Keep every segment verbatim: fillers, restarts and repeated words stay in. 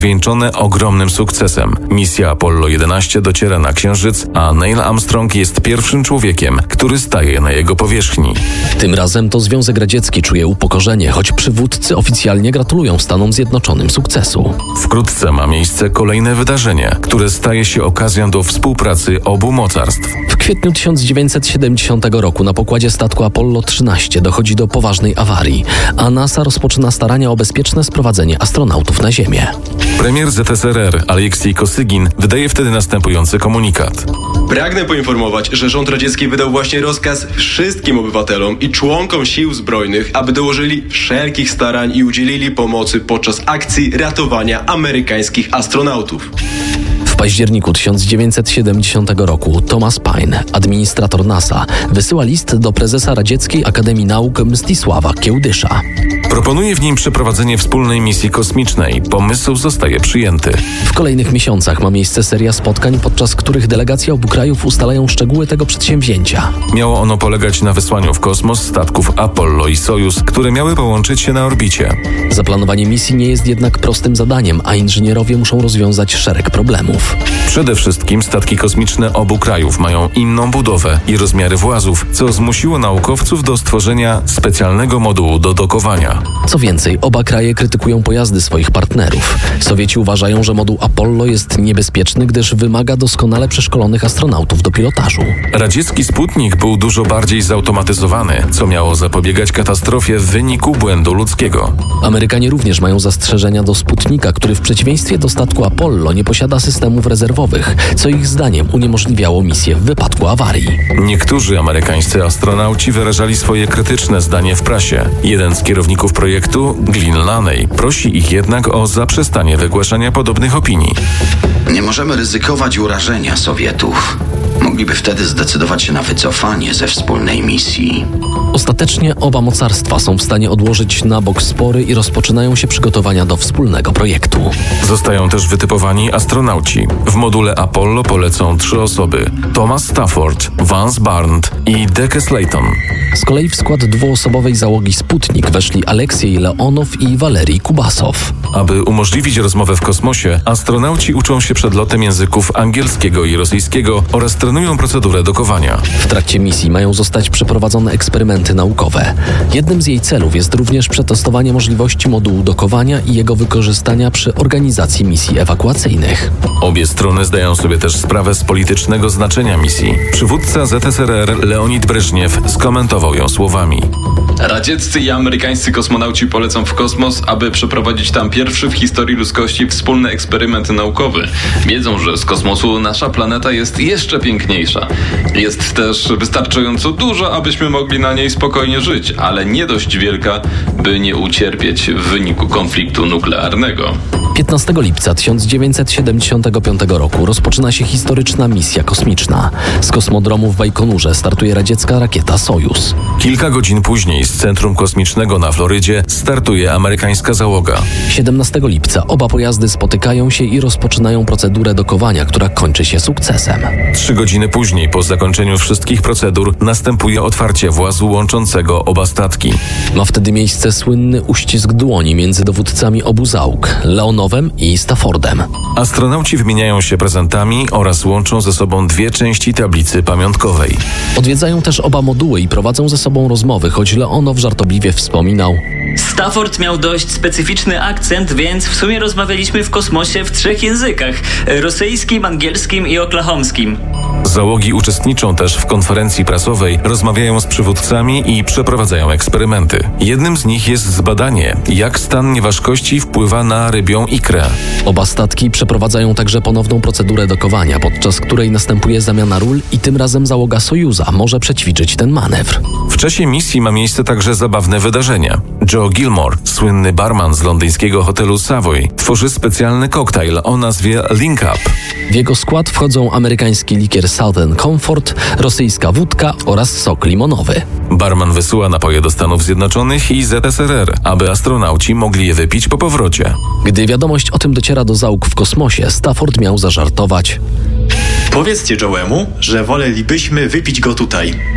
wieńczone ogromnym sukcesem. Misja Apollo jedenaście dociera na Księżyc, a Neil Armstrong jest pierwszym człowiekiem, który staje na jego powierzchni. Tym razem to Związek Radziecki czuje upokorzenie, choć przywódcy oficjalnie gratulują Stanom Zjednoczonym sukcesu. Wkrótce ma miejsce kolejne wydarzenie, które staje się okazją do współpracy obu mocarstw. W kwietniu tysiąc dziewięćset siedemdziesiątego roku na pokładzie statku Apollo trzynaście dochodzi do poważnej awarii, a NASA rozpoczyna starania o bezpieczne sprowadzenie astronautów na Ziemię. Premier Z S R R Aleksiej Kosygin wydaje wtedy następujący komunikat. Pragnę poinformować, że rząd radziecki wydał właśnie rozkaz wszystkim obywatelom i członkom sił zbrojnych, aby dołożyli wszelkich starań i udzielili pomocy podczas akcji ratowania amerykańskich astronautów. W październiku tysiąc dziewięćset siedemdziesiątego roku Thomas Paine, administrator NASA, wysyła list do prezesa Radzieckiej Akademii Nauk Mstisława Kiełdysza. Proponuje w nim przeprowadzenie wspólnej misji kosmicznej. Pomysł zostaje przyjęty. W kolejnych miesiącach ma miejsce seria spotkań, podczas których delegacje obu krajów ustalają szczegóły tego przedsięwzięcia. Miało ono polegać na wysłaniu w kosmos statków Apollo i Sojus, które miały połączyć się na orbicie. Zaplanowanie misji nie jest jednak prostym zadaniem, a inżynierowie muszą rozwiązać szereg problemów. Przede wszystkim statki kosmiczne obu krajów mają inną budowę i rozmiary włazów, co zmusiło naukowców do stworzenia specjalnego modułu do dokowania. Co więcej, oba kraje krytykują pojazdy swoich partnerów. Sowieci uważają, że moduł Apollo jest niebezpieczny, gdyż wymaga doskonale przeszkolonych astronautów do pilotażu. Radziecki Sputnik był dużo bardziej zautomatyzowany, co miało zapobiegać katastrofie w wyniku błędu ludzkiego. Amerykanie również mają zastrzeżenia do Sputnika, który w przeciwieństwie do statku Apollo nie posiada systemów rezerwowych, co ich zdaniem uniemożliwiało misję w wypadku awarii. Niektórzy amerykańscy astronauci wyrażali swoje krytyczne zdanie w prasie. Jeden z kierowników projektu, Glyn Laney, prosi ich jednak o zaprzestanie wygłaszania podobnych opinii. Nie możemy ryzykować urażenia Sowietów. Mogliby wtedy zdecydować się na wycofanie ze wspólnej misji. Ostatecznie oba mocarstwa są w stanie odłożyć na bok spory i rozpoczynają się przygotowania do wspólnego projektu. Zostają też wytypowani astronauci. W module Apollo polecą trzy osoby: Thomas Stafford, Vance Barnett i Deke Slayton. Z kolei w skład dwuosobowej załogi Sputnik weszli Aleksiej Leonow i Walerij Kubasow. Aby umożliwić rozmowę w kosmosie, astronauci uczą się przed lotem języków angielskiego i rosyjskiego oraz trenują procedurę dokowania. W trakcie misji mają zostać przeprowadzone eksperymenty naukowe. Jednym z jej celów jest również przetestowanie możliwości modułu dokowania i jego wykorzystania przy organizacji misji ewakuacyjnych. Obie strony zdają sobie też sprawę z politycznego znaczenia misji. Przywódca Z S R R Leonid Breżniew skomentował ją słowami. Radzieccy i amerykańscy kosmonauci polecą w kosmos, aby przeprowadzić tam pierwszy w historii ludzkości wspólny eksperyment naukowy. Wiedzą, że z kosmosu nasza planeta jest jeszcze piękniejsza. Jest też wystarczająco duża, abyśmy mogli na niej spokojnie żyć, ale nie dość wielka, by nie ucierpieć w wyniku konfliktu nuklearnego. piętnastego lipca tysiąc dziewięćset siedemdziesiątego piątego roku rozpoczyna się historyczna misja kosmiczna. Z kosmodromu w Bajkonurze startuje radziecka rakieta Sojus. Kilka godzin później z Centrum Kosmicznego na Florydzie startuje amerykańska załoga. siedemnastego lipca oba pojazdy spotykają się i rozpoczynają procedurę dokowania, która kończy się sukcesem. Trzy godziny później, po zakończeniu wszystkich procedur, następuje otwarcie włazu łączącego oba statki. Ma wtedy miejsce słynny uścisk dłoni między dowódcami obu załóg, Leonowem i Staffordem. Astronauci wymieniają się prezentami oraz łączą ze sobą dwie części tablicy pamiątkowej. Odwiedzają też oba moduły i prowadzą ze sobą rozmowy, choć Leonow żartobliwie wspominał: Stafford miał dość specyficzny akcent, więc w sumie rozmawialiśmy w kosmosie w trzech językach: rosyjskim, angielskim i oklahomskim. Załogi uczestniczą też w konferencji prasowej, rozmawiają z przywódcami i przeprowadzają eksperymenty. Jednym z nich jest zbadanie, jak stan nieważkości wpływa na rybią ikrę. Oba statki przeprowadzają także ponowną procedurę dokowania, podczas której następuje zamiana ról i tym razem załoga Sojuza może przećwiczyć ten manewr. W czasie misji ma miejsce także zabawne wydarzenia. Joe Gilmore, słynny barman z londyńskiego hotelu Savoy, tworzy specjalny koktajl o nazwie Link Up. W jego skład wchodzą amerykański likier Southern Comfort, rosyjska wódka oraz sok limonowy. Barman wysyła napoje do Stanów Zjednoczonych i Z S R R, aby astronauci mogli je wypić po powrocie. Gdy wiadomość o tym dociera do załóg w kosmosie, Stafford miał zażartować: Powiedzcie Joe'emu, że wolelibyśmy wypić go tutaj.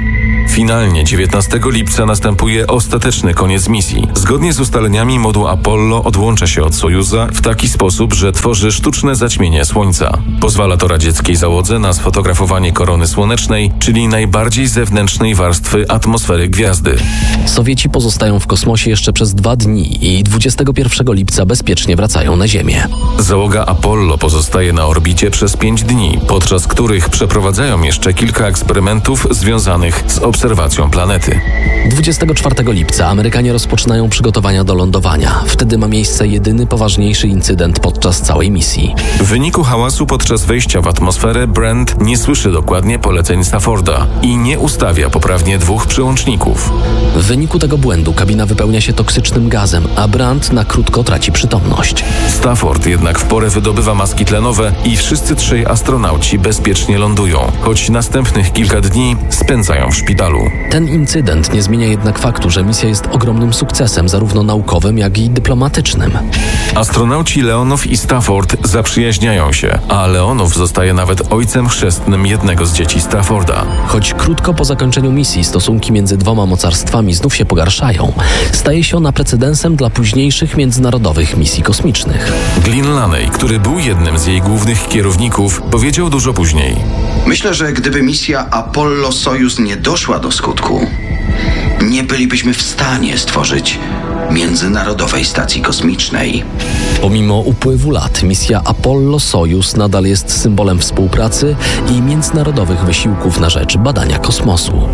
Finalnie dziewiętnastego lipca następuje ostateczny koniec misji. Zgodnie z ustaleniami moduł Apollo odłącza się od Sojuza w taki sposób, że tworzy sztuczne zaćmienie Słońca. Pozwala to radzieckiej załodze na sfotografowanie korony słonecznej, czyli najbardziej zewnętrznej warstwy atmosfery gwiazdy. Sowieci pozostają w kosmosie jeszcze przez dwa dni i dwudziestego pierwszego lipca bezpiecznie wracają na Ziemię. Załoga Apollo pozostaje na orbicie przez pięć dni, podczas których przeprowadzają jeszcze kilka eksperymentów związanych z obserwacją planety. dwudziestego czwartego lipca Amerykanie rozpoczynają przygotowania do lądowania. Wtedy ma miejsce jedyny poważniejszy incydent podczas całej misji. W wyniku hałasu podczas wejścia w atmosferę Brent nie słyszy dokładnie poleceń Stafforda i nie ustawia poprawnie dwóch przyłączników. W wyniku tego błędu kabina wypełnia się toksycznym gazem, a Brand na krótko traci przytomność. Stafford jednak w porę wydobywa maski tlenowe i wszyscy trzej astronauci bezpiecznie lądują, choć następnych kilka dni spędzają w szpitalu. Ten incydent nie zmienia jednak faktu, że misja jest ogromnym sukcesem, zarówno naukowym, jak i dyplomatycznym. Astronauci Leonow i Stafford zaprzyjaźniają się, a Leonow zostaje nawet ojcem chrzestnym jednego z dzieci Stafforda. Choć krótko po zakończeniu misji stosunki między dwoma mocarstwami znów się pogarszają, staje się ona precedensem dla późniejszych międzynarodowych misji kosmicznych. Glyn Laney, który był jednym z jej głównych kierowników, powiedział dużo później: Myślę, że gdyby misja Apollo-Sojus nie doszła do skutku, nie bylibyśmy w stanie stworzyć Międzynarodowej Stacji Kosmicznej. Pomimo upływu lat, misja Apollo-Sojus nadal jest symbolem współpracy i międzynarodowych wysiłków na rzecz badania kosmosu.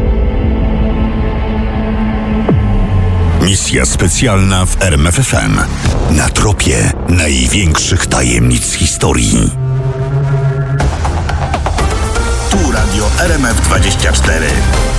Misja specjalna w R M F F M. Na tropie największych tajemnic historii. Tu Radio R M F dwadzieścia cztery.